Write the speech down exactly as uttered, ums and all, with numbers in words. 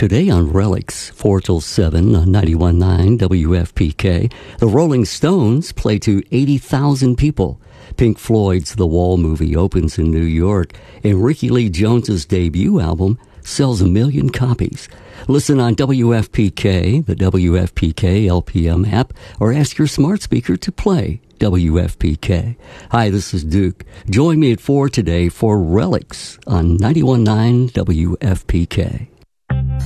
Today on Relics, four till seven on ninety-one point nine W F P K, the Rolling Stones play to eighty thousand people. Pink Floyd's The Wall movie opens in New York, and Ricky Lee Jones's debut album sells a million copies. Listen on W F P K, the W F P K L P M app, or ask your smart speaker to play W F P K. Hi, this is Duke. Join me at four today for Relics on ninety-one point nine W F P K.